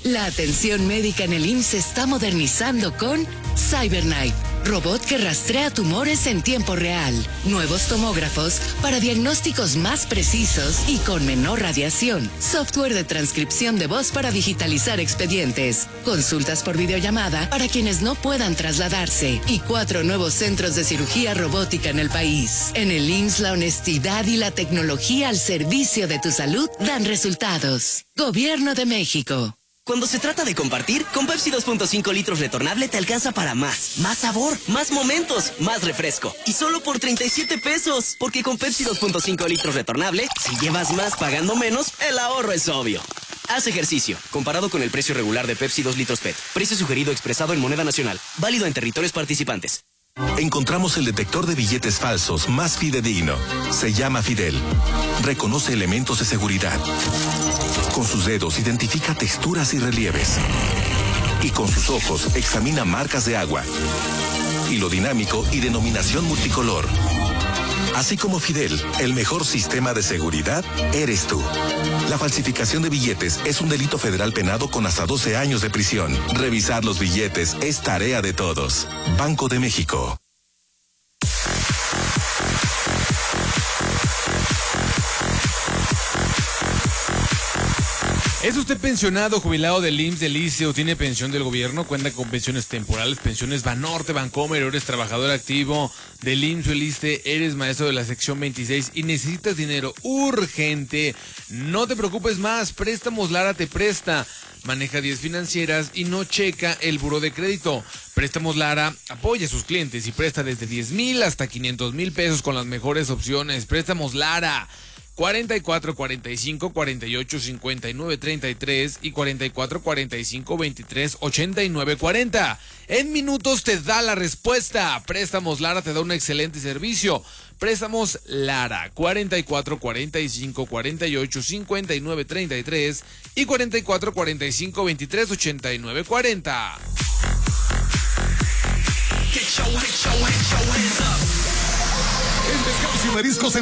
La atención médica en el IMSS se está modernizando con CyberKnife, robot que rastrea tumores en tiempo real. Nuevos tomógrafos para diagnósticos más precisos y con menor radiación. Software de transcripción de voz para digitalizar expedientes. Consultas por videollamada para quienes no puedan trasladarse. Y 4 nuevos centros de cirugía robótica en el país. En el IMSS, la honestidad y la tecnología al servicio de tu salud dan resultados. Gobierno de México. Cuando se trata de compartir, con Pepsi 2.5 litros retornable te alcanza para más. Más sabor, más momentos, más refresco. Y solo por 37 pesos. Porque con Pepsi 2.5 litros retornable, si llevas más pagando menos, el ahorro es obvio. Haz ejercicio. Comparado con el precio regular de Pepsi 2 litros PET. Precio sugerido expresado en moneda nacional. Válido en territorios participantes. Encontramos el detector de billetes falsos más fidedigno. Se llama Fidel. Reconoce elementos de seguridad. Con sus dedos identifica texturas y relieves. Y con sus ojos examina marcas de agua. Hilo dinámico y denominación multicolor. Así como Fidel, el mejor sistema de seguridad eres tú. La falsificación de billetes es un delito federal penado con hasta 12 años de prisión. Revisar los billetes es tarea de todos. Banco de México. ¿Es usted pensionado, jubilado del IMSS, del ISSSTE o tiene pensión del gobierno? Cuenta con pensiones temporales, pensiones Banorte, Bancomer, eres trabajador activo del IMSS o el ISSSTE, eres maestro de la sección 26 y necesitas dinero urgente. No te preocupes más, Préstamos Lara te presta. Maneja 10 financieras y no checa el buró de crédito. Préstamos Lara apoya a sus clientes y presta desde 10,000 hasta 500,000 pesos con las mejores opciones. Préstamos Lara. 44 45 48 59 33 y 44 45 23 89 40. En minutos te da la respuesta. Préstamos Lara te da un excelente servicio. Préstamos Lara 44 45 48 59 33 y 44 45 23 89 40. En Pescados y Mariscos